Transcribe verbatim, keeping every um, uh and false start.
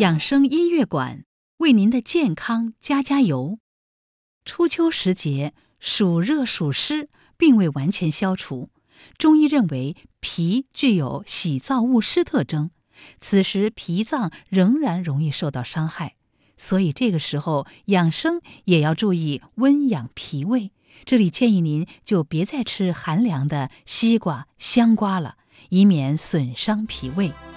养生音乐馆为您的健康加加油。初秋时节，暑热暑湿并未完全消除，中医认为脾具有喜燥恶湿特征，此时脾脏仍然容易受到伤害，所以这个时候养生也要注意温养脾胃。这里建议您就别再吃寒凉的西瓜、香瓜了，以免损伤脾胃。